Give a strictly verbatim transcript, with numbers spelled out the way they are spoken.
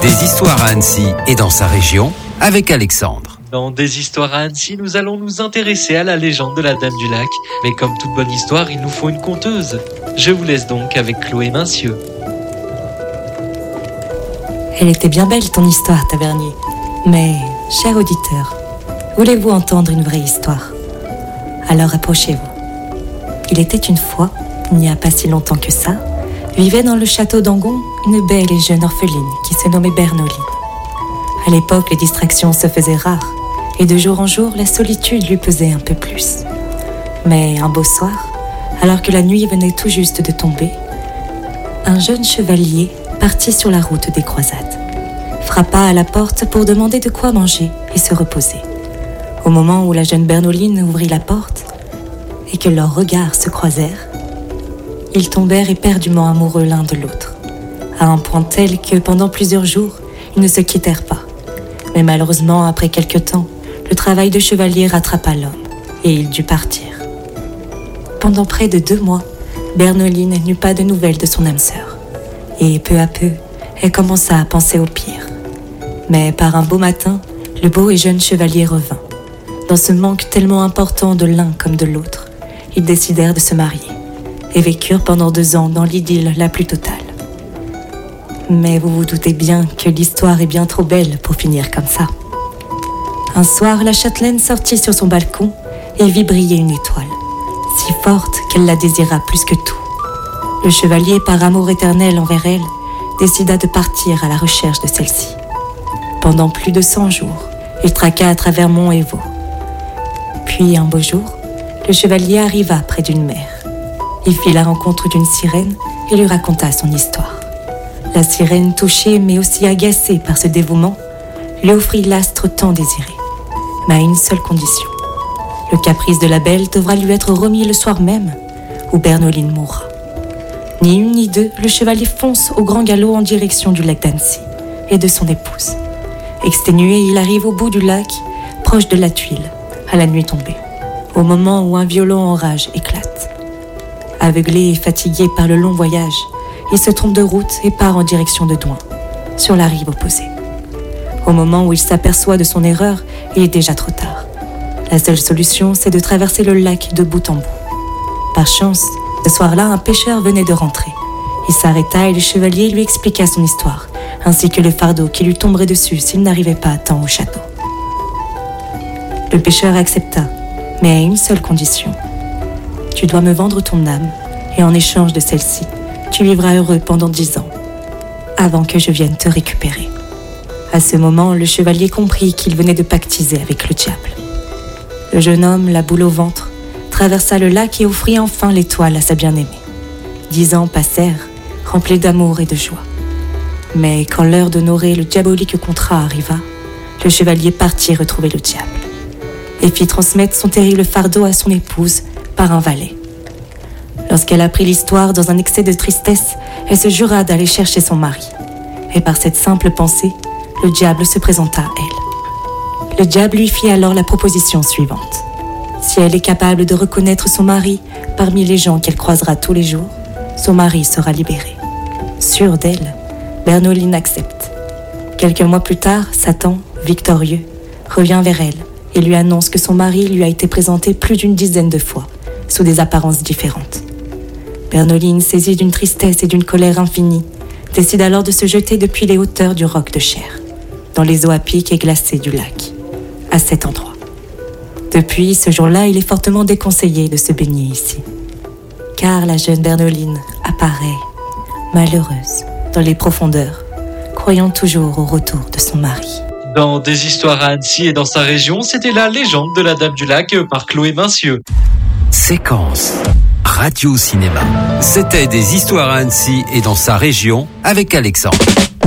Des histoires à Annecy et dans sa région avec Alexandre. Dans Des histoires à Annecy, nous allons nous intéresser à la légende de la Dame du Lac. Mais comme toute bonne histoire, il nous faut une conteuse. Je vous laisse donc avec Chloé Mincieux. Elle était bien belle ton histoire, Tavernier. Mais, cher auditeur, voulez-vous entendre une vraie histoire? Alors approchez-vous. Il était une fois, il n'y a pas si longtemps que ça, vivait dans le château d'Angon une belle et jeune orpheline qui se nommait Bernoline. À l'époque, les distractions se faisaient rares, et de jour en jour, la solitude lui pesait un peu plus. Mais un beau soir, alors que la nuit venait tout juste de tomber, un jeune chevalier partit sur la route des croisades, frappa à la porte pour demander de quoi manger et se reposer. Au moment où la jeune Bernoline ouvrit la porte et que leurs regards se croisèrent, ils tombèrent éperdument amoureux l'un de l'autre, à un point tel que pendant plusieurs jours, ils ne se quittèrent pas. Mais malheureusement, après quelque temps, le travail de chevalier rattrapa l'homme et il dut partir. Pendant près de deux mois, Bernoline n'eut pas de nouvelles de son âme sœur. Et peu à peu, elle commença à penser au pire. Mais par un beau matin, le beau et jeune chevalier revint. Dans ce manque tellement important de l'un comme de l'autre, ils décidèrent de se marier et vécurent pendant deux ans dans l'idylle la plus totale. Mais vous vous doutez bien que l'histoire est bien trop belle pour finir comme ça. Un soir, la châtelaine sortit sur son balcon et vit briller une étoile, si forte qu'elle la désira plus que tout. Le chevalier, par amour éternel envers elle, décida de partir à la recherche de celle-ci. Pendant plus de cent jours, il traqua à travers monts et vaux. Puis, un beau jour, le chevalier arriva près d'une mer. Il fit la rencontre d'une sirène et lui raconta son histoire. La sirène, touchée mais aussi agacée par ce dévouement, lui offrit l'astre tant désiré, mais à une seule condition. Le caprice de la belle devra lui être remis le soir même, où Bernoline mourra. Ni une ni deux, le chevalier fonce au grand galop en direction du lac d'Annecy et de son épouse. Exténué, il arrive au bout du lac, proche de la tuile, à la nuit tombée, au moment où un violent orage éclate. Aveuglé et fatigué par le long voyage, il se trompe de route et part en direction de Douin, sur la rive opposée. Au moment où il s'aperçoit de son erreur, il est déjà trop tard. La seule solution, c'est de traverser le lac de bout en bout. Par chance, ce soir-là, un pêcheur venait de rentrer. Il s'arrêta et le chevalier lui expliqua son histoire, ainsi que le fardeau qui lui tomberait dessus s'il n'arrivait pas à temps au château. Le pêcheur accepta, mais à une seule condition. Tu dois me vendre ton âme, et en échange de celle-ci, tu vivras heureux pendant dix ans, avant que je vienne te récupérer. À ce moment, le chevalier comprit qu'il venait de pactiser avec le diable. Le jeune homme, la boule au ventre, traversa le lac et offrit enfin l'étoile à sa bien-aimée. Dix ans passèrent, remplis d'amour et de joie. Mais quand l'heure d'honorer le diabolique contrat arriva, le chevalier partit retrouver le diable et fit transmettre son terrible fardeau à son épouse par un valet. Lorsqu'elle apprit l'histoire dans un excès de tristesse, elle se jura d'aller chercher son mari. Et par cette simple pensée, le diable se présenta à elle. Le diable lui fit alors la proposition suivante. Si elle est capable de reconnaître son mari parmi les gens qu'elle croisera tous les jours, son mari sera libéré. Sûre d'elle, Bernoline accepte. Quelques mois plus tard, Satan, victorieux, revient vers elle et lui annonce que son mari lui a été présenté plus d'une dizaine de fois, sous des apparences différentes. Bernoline, saisie d'une tristesse et d'une colère infinie, décide alors de se jeter depuis les hauteurs du roc de Cher, dans les eaux à pic et glacées du lac, à cet endroit. Depuis ce jour-là, il est fortement déconseillé de se baigner ici, car la jeune Bernoline apparaît, malheureuse, dans les profondeurs, croyant toujours au retour de son mari. Dans Des histoires à Annecy et dans sa région, c'était la légende de la Dame du Lac par Chloé Mincieux. Séquence Radio Cinéma. C'était Des histoires à Annecy et dans sa région avec Alexandre.